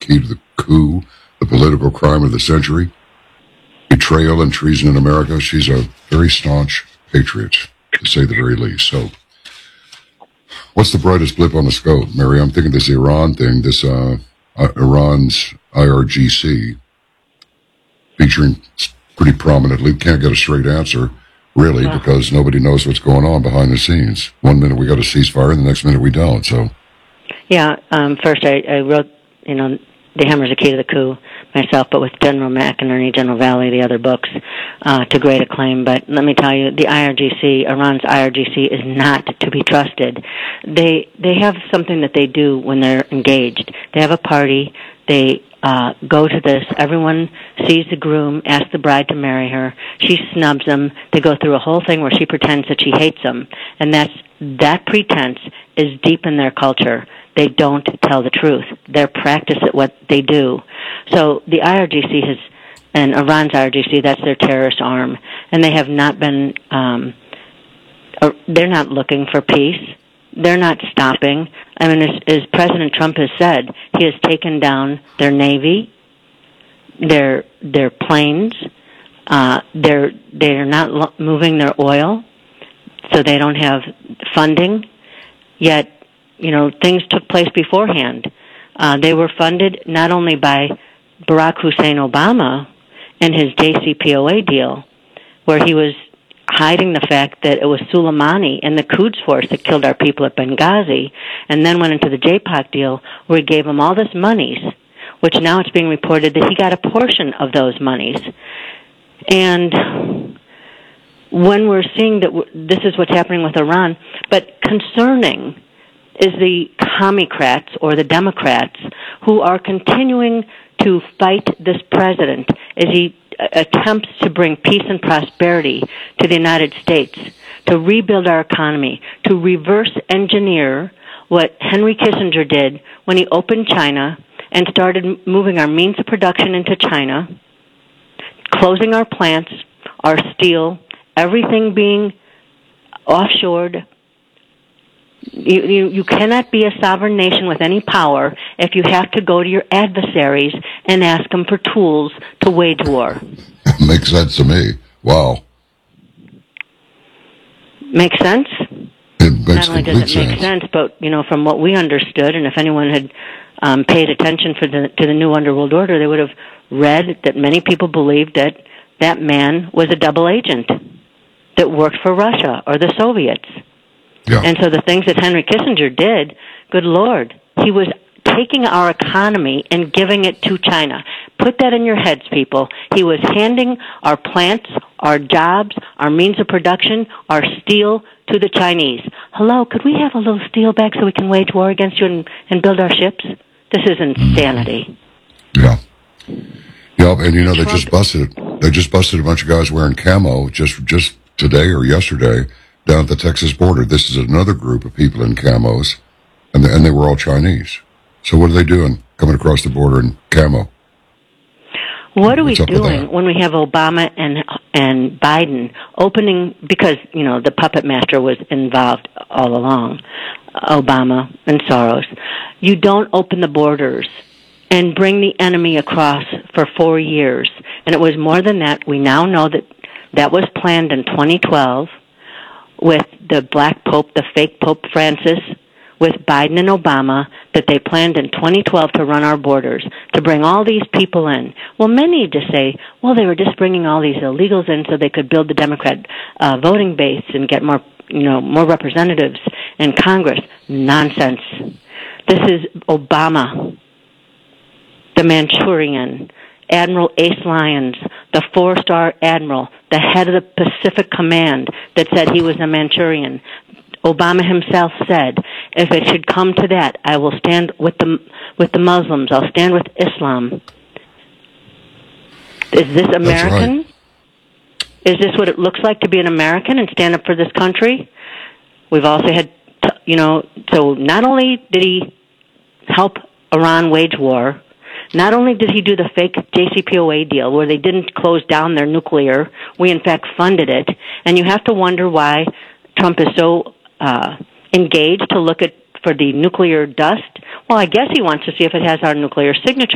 key to the coup, the political crime of the century, betrayal and treason in America. She's a very staunch patriot, to say the very least. So, what's the brightest blip on the scope, Mary? I'm thinking this Iran thing, this Iran's IRGC, featuring pretty prominently. Can't get a straight answer, really, because nobody knows what's going on behind the scenes. One minute we got a ceasefire, and the next minute we don't. So, yeah. First, I wrote, The Hammer's a Key to the Coup myself, but with General McInerney, General Valley, the other books, to great acclaim. But let me tell you, the IRGC, Iran's IRGC, is not to be trusted. They have something that they do when they're engaged. They have a party. They go to this. Everyone sees the groom, asks the bride to marry her. She snubs him. They go through a whole thing where she pretends that she hates him. And that pretense is deep in their culture. They don't tell the truth. They're practice at what they do. So the IRGC and Iran's IRGC, that's their terrorist arm. And they have not been, they're not looking for peace. They're not stopping. I mean, as President Trump has said, he has taken down their Navy, their planes. They're not moving their oil, so they don't have funding. Yet, things took place beforehand. They were funded not only by Barack Hussein Obama and his JCPOA deal, where he was hiding the fact that it was Soleimani and the Quds Force that killed our people at Benghazi, and then went into the JPOC deal where he gave them all this monies, which now it's being reported that he got a portion of those monies. And when we're seeing that this is what's happening with Iran, but concerning is the Commie-crats or the Democrats who are continuing to fight this president as he attempts to bring peace and prosperity to the United States, to rebuild our economy, to reverse engineer what Henry Kissinger did when he opened China and started moving our means of production into China, closing our plants, our steel, everything being offshored. You cannot be a sovereign nation with any power if you have to go to your adversaries and ask them for tools to wage war. Makes sense to me. Wow. Makes sense? It makes Not only does it make sense, but, from what we understood, and if anyone had paid attention to the New Underworld Order, they would have read that many people believed that man was a double agent that worked for Russia or the Soviets. Yeah. And so the things that Henry Kissinger did, good Lord, he was taking our economy and giving it to China. Put that in your heads, people. He was handing our plants, our jobs, our means of production, our steel to the Chinese. Hello, could we have a little steel back so we can wage war against you and build our ships? This is insanity. Yeah. Yep, and they just busted a bunch of guys wearing camo just today or yesterday down at the Texas border. This is another group of people in camos, and they were all Chinese. So what are they doing coming across the border in camo? What are we doing when we have Obama and Biden opening, because, the puppet master was involved all along, Obama and Soros. You don't open the borders and bring the enemy across for 4 years. And it was more than that. We now know that was planned in 2012 with the black pope, the fake Pope Francis, with Biden and Obama, that they planned in 2012 to run our borders, to bring all these people in. Well, many just say, well, they were just bringing all these illegals in so they could build the Democrat voting base and get more representatives in Congress. Nonsense. This is Obama, the Manchurian, Admiral Ace Lyons, the 4-star admiral, the head of the Pacific Command, that said he was a Manchurian. Obama himself said, if it should come to that, I will stand with the Muslims. I'll stand with Islam. Is this American? Right. Is this what it looks like to be an American and stand up for this country? We've also had, so not only did he help Iran wage war, not only did he do the fake JCPOA deal where they didn't close down their nuclear, we in fact funded it, and you have to wonder why Trump is so engaged to look for the nuclear dust. Well, I guess he wants to see if it has our nuclear signature